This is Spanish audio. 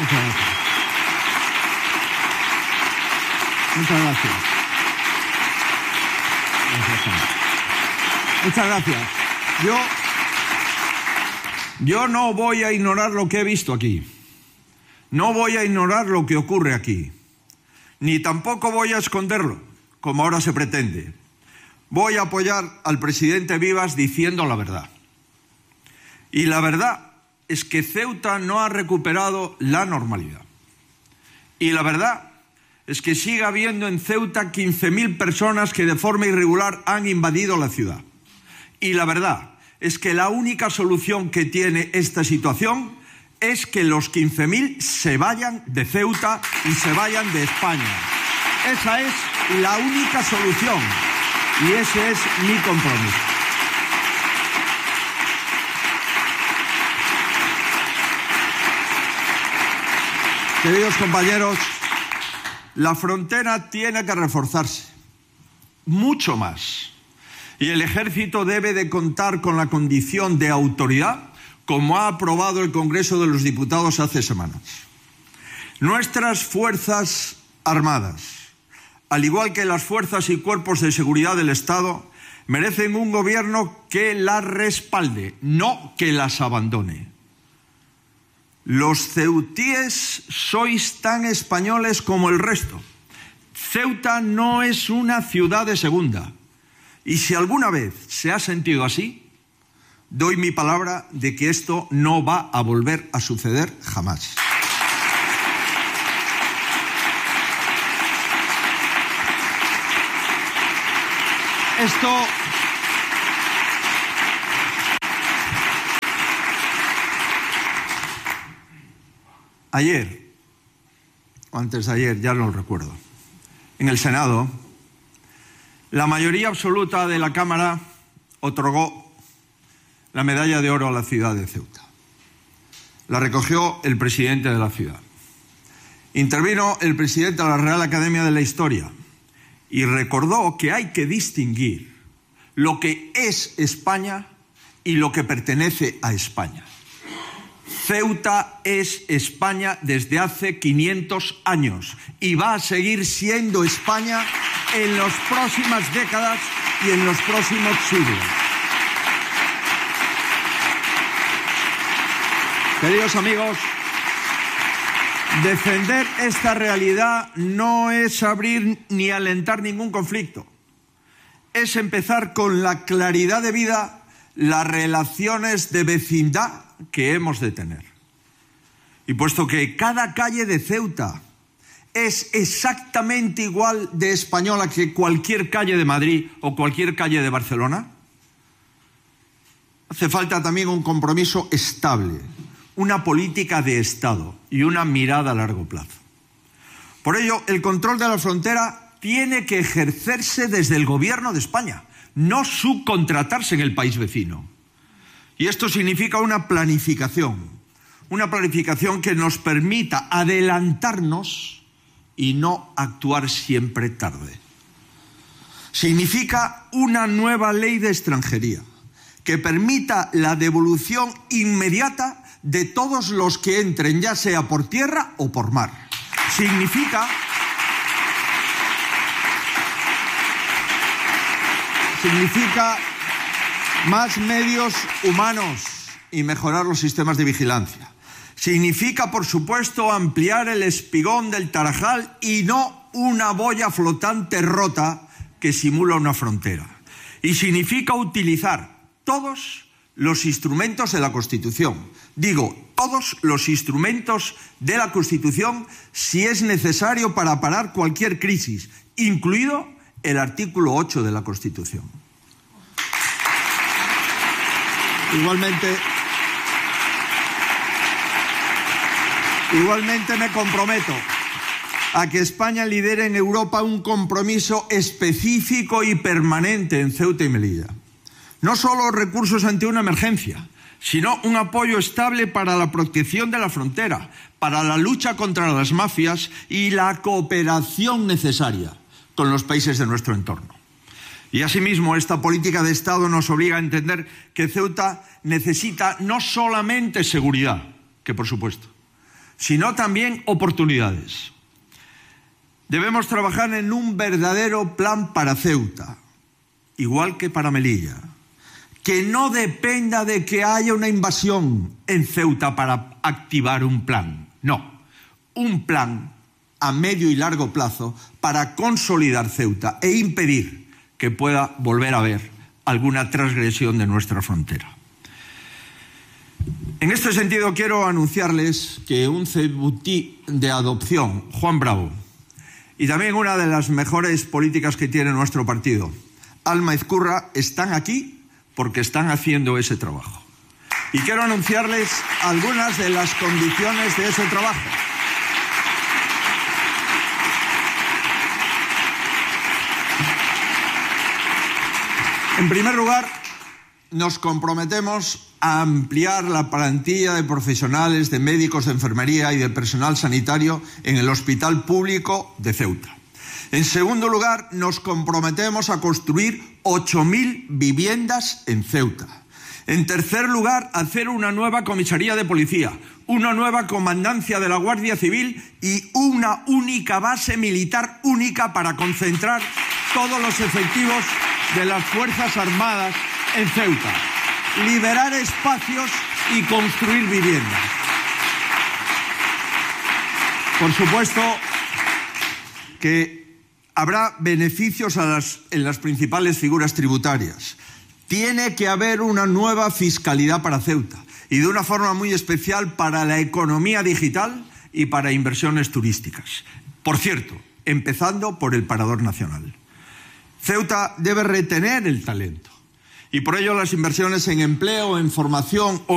Muchas gracias. Muchas gracias. Muchas gracias. Yo no voy a ignorar lo que he visto aquí. No voy a ignorar lo que ocurre aquí. Ni tampoco voy a esconderlo, como ahora se pretende. Voy a apoyar al presidente Vivas diciendo la verdad. Y la verdad es que Ceuta no ha recuperado la normalidad. Y la verdad es que sigue habiendo en Ceuta 15.000 personas que de forma irregular han invadido la ciudad. Y la verdad es que la única solución que tiene esta situación es que los 15.000 se vayan de Ceuta y se vayan de España. Esa es la única solución y ese es mi compromiso. Queridos compañeros, la frontera tiene que reforzarse, mucho más. Y el ejército debe de contar con la condición de autoridad, como ha aprobado el Congreso de los Diputados hace semanas. Nuestras Fuerzas Armadas, al igual que las fuerzas y cuerpos de seguridad del Estado, merecen un gobierno que las respalde, no que las abandone. Los ceutíes sois tan españoles como el resto. Ceuta no es una ciudad de segunda. Y si alguna vez se ha sentido así, doy mi palabra de que esto no va a volver a suceder jamás. Ayer, o antes de ayer, ya no lo recuerdo, en el Senado, la mayoría absoluta de la Cámara otorgó la medalla de oro a la ciudad de Ceuta. La recogió el presidente de la ciudad. Intervino el presidente de la Real Academia de la Historia y recordó que hay que distinguir lo que es España y lo que pertenece a España. Ceuta es España desde hace 500 años y va a seguir siendo España en las próximas décadas y en los próximos siglos. Queridos amigos, defender esta realidad no es abrir ni alentar ningún conflicto. Es empezar con la claridad de vida las relaciones de vecindad que hemos de tener. Y puesto que cada calle de Ceuta es exactamente igual de española que cualquier calle de Madrid o cualquier calle de Barcelona, hace falta también un compromiso estable, una política de Estado y una mirada a largo plazo. Por ello, el control de la frontera tiene que ejercerse desde el Gobierno de España, no subcontratarse en el país vecino. Y esto significa una planificación que nos permita adelantarnos y no actuar siempre tarde. Significa una nueva ley de extranjería que permita la devolución inmediata de todos los que entren, ya sea por tierra o por mar. Significa más medios humanos y mejorar los sistemas de vigilancia. Significa, por supuesto, ampliar el espigón del Tarajal y no una boya flotante rota que simula una frontera. Y significa utilizar todos los instrumentos de la Constitución. Digo, todos los instrumentos de la Constitución si es necesario para parar cualquier crisis, incluido el artículo 8 de la Constitución. Igualmente me comprometo a que España lidere en Europa un compromiso específico y permanente en Ceuta y Melilla. No solo recursos ante una emergencia, sino un apoyo estable para la protección de la frontera, para la lucha contra las mafias y la cooperación necesaria con los países de nuestro entorno. Y asimismo, esta política de Estado nos obliga a entender que Ceuta necesita no solamente seguridad, que por supuesto, sino también oportunidades. Debemos trabajar en un verdadero plan para Ceuta, igual que para Melilla, que no dependa de que haya una invasión en Ceuta para activar un plan. No, un plan a medio y largo plazo para consolidar Ceuta e impedir que pueda volver a haber alguna transgresión de nuestra frontera. En este sentido, quiero anunciarles que un ceutí de adopción, Juan Bravo, y también una de las mejores políticas que tiene nuestro partido, Alma Ezcurra, están aquí porque están haciendo ese trabajo. Y quiero anunciarles algunas de las condiciones de ese trabajo. En primer lugar, nos comprometemos a ampliar la plantilla de profesionales, de médicos de enfermería y de personal sanitario en el Hospital Público de Ceuta. En segundo lugar, nos comprometemos a construir 8.000 viviendas en Ceuta. En tercer lugar, hacer una nueva comisaría de policía, una nueva comandancia de la Guardia Civil y una única base militar única para concentrar todos los efectivos de las Fuerzas Armadas en Ceuta. Liberar espacios y construir viviendas. Por supuesto que habrá beneficios en las principales figuras tributarias. Tiene que haber una nueva fiscalidad para Ceuta y de una forma muy especial para la economía digital y para inversiones turísticas. Por cierto, empezando por el Parador Nacional. Ceuta debe retener el talento y por ello las inversiones en empleo, en formación o